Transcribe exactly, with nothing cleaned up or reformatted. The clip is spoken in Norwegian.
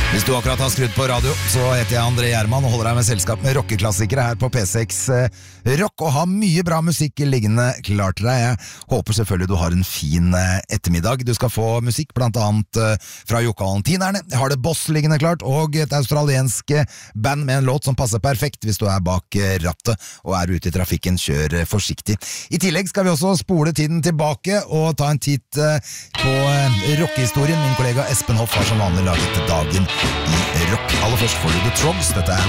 Hvis du akkurat har skrudd på radio, så heter jeg André Gjerman og holder deg med selskap med rockeklassikere her på P seks Rock, og har mye bra musikk liggende klart til deg. Jeg håper selvfølgelig du har en fin ettermiddag. Du skal få musikk blant annet fra Jokka Valentinerne. Jeg har det Boss liggende klart, og et australiensk band med en låt som passer perfekt hvis du er bak rattet og er ute i trafikken. Kjør forsiktig. I tillegg skal vi også spole tiden tilbake og ta en titt på rockehistorien. Min kollega Espen Hoff har som vanlig laget dagen i rock. Aller først får du The Trogs. Dette er